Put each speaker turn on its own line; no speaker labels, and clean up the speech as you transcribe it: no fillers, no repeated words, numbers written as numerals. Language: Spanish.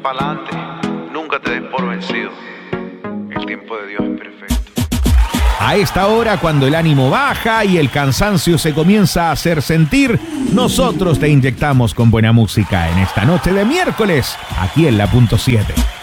Pa'lante, nunca te des por vencido. El tiempo de Dios es perfecto.
A esta hora, cuando el ánimo baja y el cansancio se comienza a hacer sentir, nosotros te inyectamos con buena música en esta noche de miércoles, aquí en la punto 7.